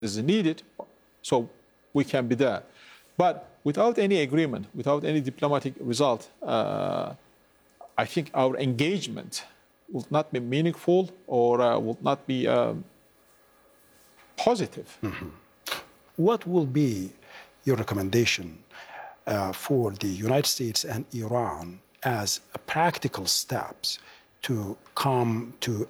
is needed, so we can be there. But without any agreement, without any diplomatic result, I think our engagement will not be meaningful or will not be positive. Mm-hmm. What will be your recommendation for the United States and Iran as practical steps to come to